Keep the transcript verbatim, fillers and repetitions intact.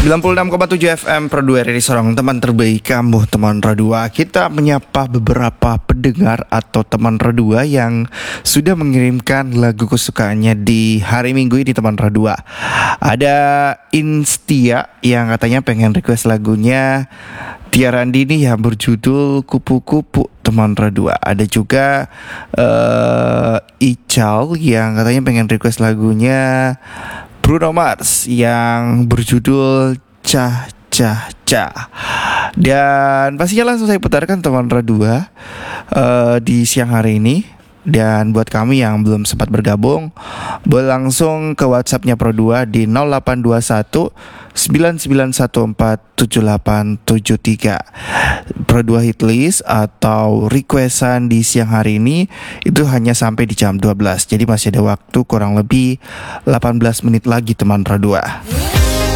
sembilan puluh enam koma tujuh F M Pro dua R R I Sorong, teman terbaik kamu, teman Radua. Kita menyapa beberapa pendengar atau teman Radua yang sudah mengirimkan lagu kesukaannya di hari Minggu ini, teman Radua. Ada Instia yang katanya pengen request lagunya Tiara Andini yang berjudul Kupu-Kupu, teman Radua. Ada juga uh, Ical yang katanya pengen request lagunya Bruno Mars yang berjudul Cah Cah Cah. Dan pastinya langsung saya putarkan, teman Radua, uh, di siang hari ini. Dan buat kami yang belum sempat bergabung, boleh langsung ke WhatsAppnya Pro dua di nol delapan dua satu sembilan sembilan satu empat tujuh delapan tujuh tiga. Pro dua Hitlist atau requestan di siang hari ini itu hanya sampai di jam dua belas. Jadi masih ada waktu kurang lebih delapan belas menit lagi, teman Pro dua.